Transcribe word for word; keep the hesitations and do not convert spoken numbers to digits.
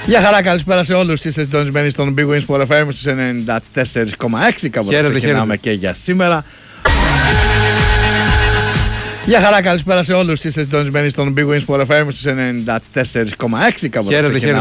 Γεια χαρά, καλησπέρα σε όλους. Είστε συντονισμένοι στον Big Wins Sport εφ εμ στους ενενήντα τέσσερα κόμμα έξι. Κάπου εδώ ξεκινάμε και για σήμερα. Γεια χαρά, καλησπέρα σε όλους. Είστε συντονισμένοι στον Big Wins Sport εφ εμ στους ενενήντα τέσσερα κόμμα έξι. Κάπου εδώ ξεκινάμε